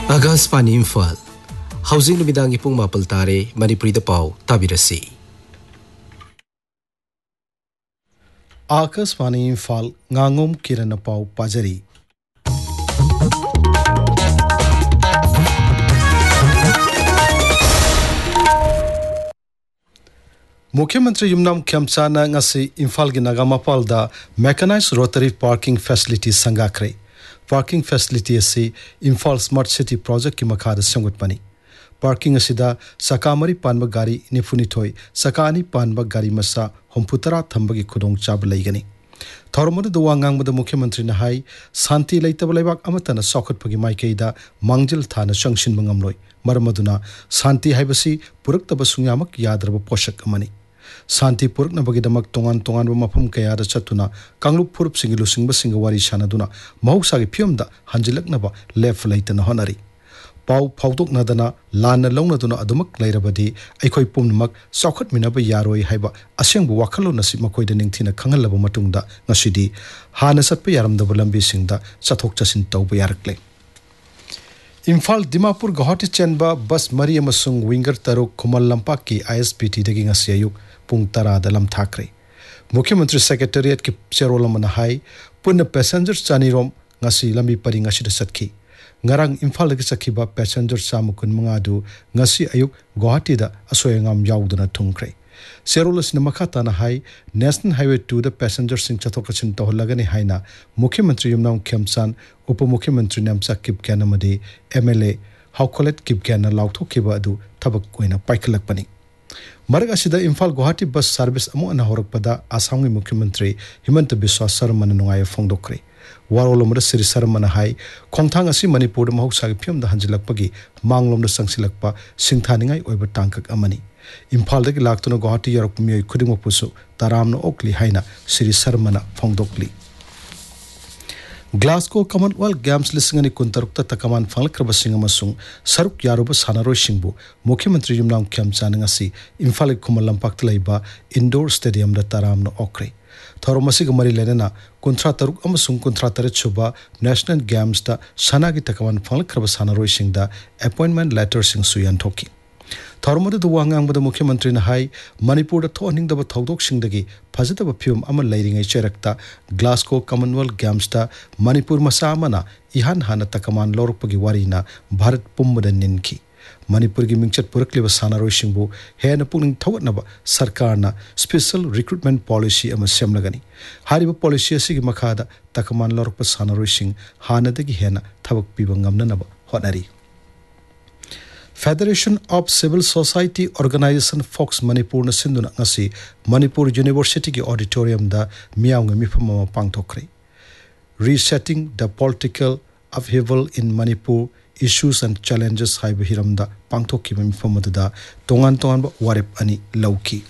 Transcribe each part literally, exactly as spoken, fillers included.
Agaspaani Imphal Housing Numidangi Pung Mapal Tare Manipuri da Pau Tabirasi Agaspaani Imphal Ngangom Kirana Pau Pajari Mukhyamantri Yumnam Khyamchana ngasi Imphal gi Nagamapal da mechanized rotary parking facility sangakre parking facility asi Imphal Smart City project ki makhada sangutpani parking asida sakamari panba gari nifunithoi sakani panba gari masa homputara thambagi khudong chab laigani thormod do wangang mada Mukhyamantri na hai santi leitaba leibak amatana sokhatpagi maikeida mangjil thana sangshin mangamloi marmaduna santi haibasi puruktaba sungyamak yadraba poshak amani Santi Purk na bagidamak tongan tongan ba mafam kaya da chatuna Kanglup Purup singilu singba singa wari sanaduna mahusagi piyamda hanjilak na ba left laita na honari Pau paudok na dana lan na launa duna adumak lairabadi aikoi pumnamak saukhat minaba yaroi haiba asyangbu wakalo na si makoi da ningthina khangalaba matungda ngasidi hana satpa yaramdaba lambi singda chathok chasin tauba yarakle Imphal Dimapur Guwahati chenba bus mari amasung winger taruk Khumal Lampak ki I S P T dagi ngasi ayuk pung tara dalam thakre Mukhyamantri Secretariat ki cherolam na hai punna passengers chanirom ngasi lambi pari ngasi da satki ngarang Imphal dagi sakhiba passengers samukun mangadu ngasi ayuk Guwahati da asoyangam yauduna thungkre Serolas na makata na hai National Highway two the passenger sing chathokachin tohlagani haina Mukhyamantri Yumnam Khyamchan Upa Mukhyamantri Namsa Kipkyan amadi M L A Haukolet Kipkyan na lauthokiba adu thabak koina paikhalakpani Marag asida Imphal Guwahati bus service amo na horakpada Assam gi Mukhyamantri Himanta Biswa Sarma na nungaya phongdokre warolomda Sri Sarma na hai khongthang asi Manipur da mahusagi phiamda hanjilakpagi manglomda sangsilakpa singthaningai oiba tangkak amani Imphal dagi laktuna Guwahati yarak miyoi khudingmak pusu taramna okli haina Sri Sarma na phongdokli Glasgow Commonwealth Games lisingani kuntarukta takaman phanglakra singa masung saruk yaruba sanaroi singbu Mukhyamantri Yumnam Khyamchan ngasi Imphal Khumal Lampak laiba indoor stadium da taramna okre Thoromasi gamari lenana kuntra taruk amasung kuntra taret chuba National Games da sanagi takaman phanglakra sanaroi singda appointment letter sing suyan thoki Thormod the Wangang with the Mukhyamantri na hai Manipur the thoning the Thodok sing dagi Fazitaba Pium Ama Lading a Cherekta Glasgow Commonwealth Games da Manipur Masamana Ihan Hana Takaman Lorpagi Warina Bharat Pummadan Ninki Manipur gi mingchat purakliba sanaroi singbu hena puning thawatnaba sarkarna special recruitment policy ama semlagani hariba policy asigi makhada takaman lorpa sanaroi sing hana dagi hena thabak piba ngamnanaba honari Federation of Civil Society Organization Fox Manipur na sinduna ngasi Manipur University ki auditorium da miyawnga mifamama pangthokre Resetting the Political Upheaval in Manipur Issues and Challenges haiba hiramda pangthokkiba mifamada tongan tongan ba warep ani lauki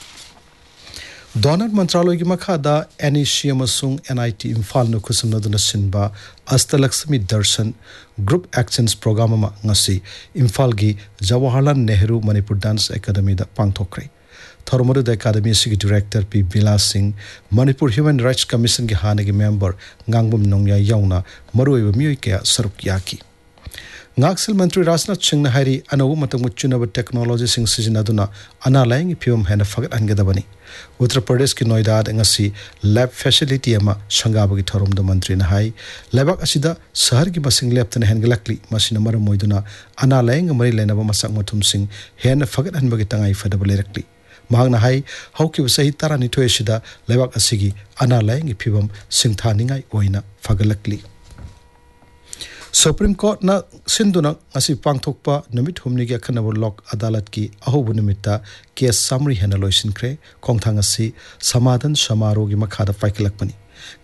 Donor Mantraloy gi makhada N E C amasung N I T Imphal no khusamnaduna sinba Astalakshmi Darshan Group Actions Program ama ngasi Imphal gi Jawaharlal Nehru Manipur Dance Academy da pangthokre Thormod the Academy sigi Director P Vilas Singh Manipur Human Rights Commission gi hanagi member Ngangbum Nongya yauna maruiba miyoi kya saruk yaki Ngaksel Mantri Rajnath Singh na hari anawu matang chunaba technology sing sizinaduna analaying pium hena fagat angedabani Uttar Pradesh ki Noida ngasi lab facility ama sangabagi thorom da mantri na hai labak asida sahar ki basing lab tan hengalakli masina mara moiduna analaying mari lenaba masak mathum sing hena fagat anbagi tangai fadabalerakli mahangna hai hauki sahi tarani thoesida labak asigi analaying pibam singthaningai oina fagalakli Supreme Court na sinduna ngasi pangthokpa numit humni gi akhanaba lok adalat ki ahobu numita case summary hena loisin kre khongthang asi samadan samaro gi makhada faikilakpani